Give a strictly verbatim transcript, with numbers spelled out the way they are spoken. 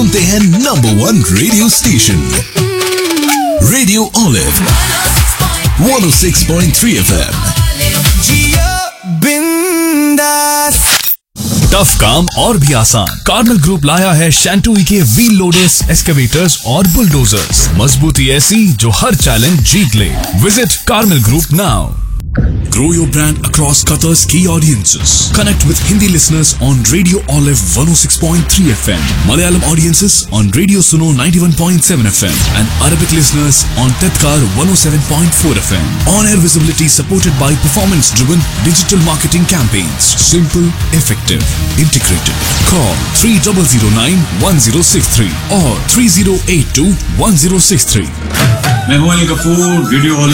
सुनते हैं number one radio station radio olive one ओ six point three F M. Tough काम और भी आसान, कार्मल ग्रुप लाया है शैंटूई के व्हील लोडर्स, एक्सकेवेटर्स और बुलडोजर्स। मजबूती ऐसी जो हर चैलेंज जीत ले। Visit Carmel group now. Grow your brand across Qatar's key audiences. Connect with Hindi listeners on Radio Olive one oh six point three F M, Malayalam audiences on Radio Suno ninety-one point seven F M, and Arabic listeners on Tedkar one oh seven point four F M. On-air visibility supported by performance-driven digital marketing campaigns. Simple, effective, integrated. Call three zero zero nine one zero six three or three zero eight two one zero six three. मैं हूं Ali Kapoor, radio